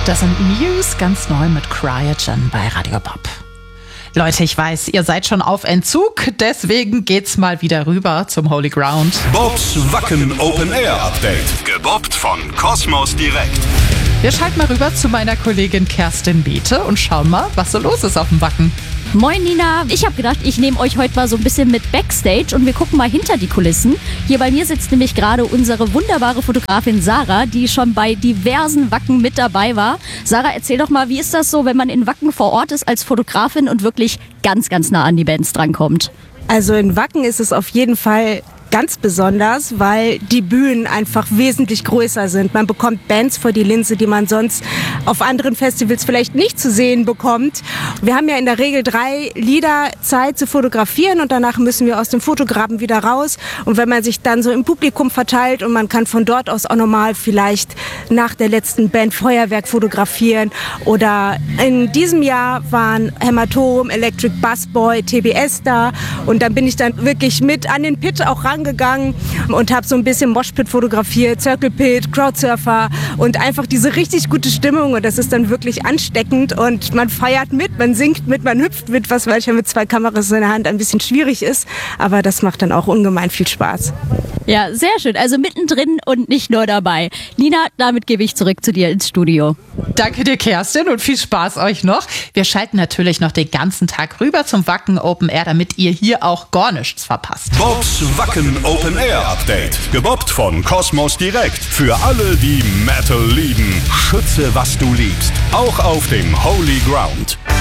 Das sind Muse ganz neu mit Cryogen bei Radio Bob. Leute, ich weiß, ihr seid schon auf Entzug, deswegen geht's mal wieder rüber zum Holy Ground. Bobs Wacken Open Air Update. Gebobbt von Kosmos Direkt. Wir schalten mal rüber zu meiner Kollegin Kerstin Beete und schauen mal, was so los ist auf dem Wacken. Moin Nina, ich habe gedacht, ich nehme euch heute mal so ein bisschen mit Backstage und wir gucken mal hinter die Kulissen. Hier bei mir sitzt nämlich gerade unsere wunderbare Fotografin Sarah, die schon bei diversen Wacken mit dabei war. Sarah, erzähl doch mal, wie ist das so, wenn man in Wacken vor Ort ist als Fotografin und wirklich ganz, ganz nah an die Bands drankommt? Also in Wacken ist es auf jeden Fall ganz besonders, weil die Bühnen einfach wesentlich größer sind. Man bekommt Bands vor die Linse, die man sonst auf anderen Festivals vielleicht nicht zu sehen bekommt. Wir haben ja in der Regel 3 Lieder Zeit zu fotografieren und danach müssen wir aus dem Fotograben wieder raus. Und wenn man sich dann so im Publikum verteilt und man kann von dort aus auch normal vielleicht nach der letzten Band Feuerwerk fotografieren. Oder in diesem Jahr waren Hämatom, Electric Busboy, TBS da und dann bin ich dann wirklich mit an den Pit auch rangegangen und habe so ein bisschen Moshpit fotografiert, Circle Pit, Crowdsurfer und einfach diese richtig gute Stimmung und das ist dann wirklich ansteckend und man feiert mit, man singt mit, man hüpft mit, was manchmal mit 2 Kameras in der Hand ein bisschen schwierig ist, aber das macht dann auch ungemein viel Spaß. Ja, sehr schön. Also mittendrin und nicht nur dabei. Nina, damit gebe ich zurück zu dir ins Studio. Danke dir, Kerstin, und viel Spaß euch noch. Wir schalten natürlich noch den ganzen Tag rüber zum Wacken Open Air, damit ihr hier auch gar nichts verpasst. Bobs Wacken Open Air Update. Gebobbt von Kosmos Direkt. Für alle, die Metal lieben. Schütze, was du liebst. Auch auf dem Holy Ground.